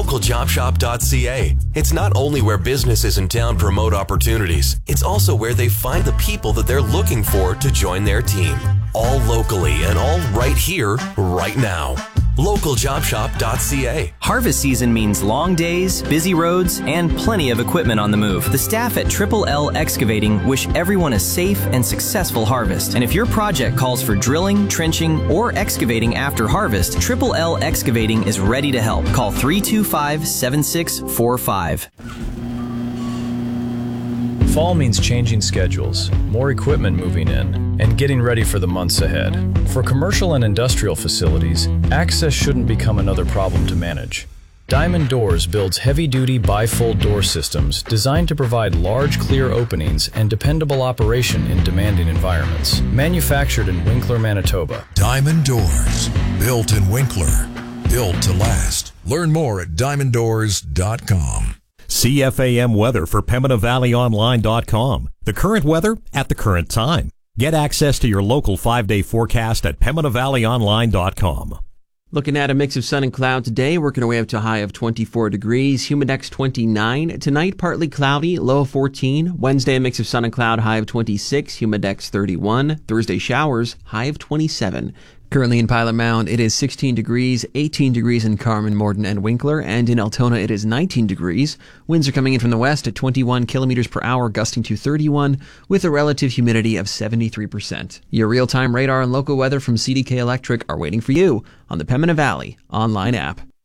localjobshop.ca. It's not only where businesses in town promote opportunities, it's also where they find the people that they're looking for to join their team. All locally and all right here, right now. localjobshop.ca. Harvest season means long days, busy roads, and plenty of equipment on the move. The staff at Triple L Excavating wish everyone a safe and successful harvest. And if your project calls for drilling, trenching, or excavating after harvest, Triple L Excavating is ready to help. Call 325-7645. Fall means changing schedules, more equipment moving in, and getting ready for the months ahead. For commercial and industrial facilities, access shouldn't become another problem to manage. Diamond Doors builds heavy-duty bifold door systems designed to provide large, clear openings and dependable operation in demanding environments. Manufactured in Winkler, Manitoba. Diamond Doors, built in Winkler, built to last. Learn more at diamonddoors.com. CFAM weather for PembinaValleyOnline.com. The current weather at the current time. Get access to your local 5-day forecast at PembinaValleyOnline.com. Looking at a mix of sun and cloud today, working our way up to a high of 24 degrees. Humidex 29. Tonight, partly cloudy, low of 14. Wednesday, a mix of sun and cloud, high of 26. Humidex 31. Thursday, showers, high of 27. Currently in Pilot Mound, it is 16 degrees, 18 degrees in Carman, Morden, and Winkler, and in Altona it is 19 degrees. Winds are coming in from the west at 21 kilometers per hour, gusting to 31, with a relative humidity of 73%. Your real-time radar and local weather from CDK Electric are waiting for you on the Pembina Valley online app.